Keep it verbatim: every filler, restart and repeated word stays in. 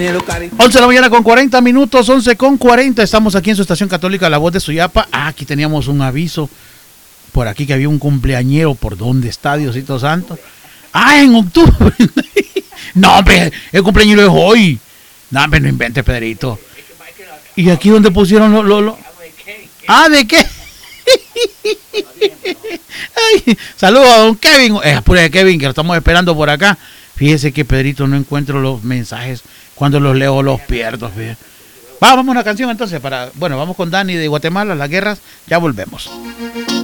once de la mañana con cuarenta minutos, once con cuarenta. Estamos aquí en su estación católica La Voz de Suyapa. Ah, aquí teníamos un aviso por aquí que había un cumpleañero. ¿Por dónde está, Diosito Santo? Ah, en octubre. No, hombre, el cumpleañero es hoy. No, hombre, no inventes, Pedrito. ¿Y aquí donde pusieron lo, lo, lo? Ah, ¿de qué? Ay, saludos a don Kevin. Es apure de Kevin, que lo estamos esperando por acá. Fíjese que, Pedrito, no encuentro los mensajes. Cuando los leo los pierdo. Fíjese. Va, vamos a una canción entonces para... Bueno, vamos con Dani de Guatemala, Las Guerras. Ya volvemos.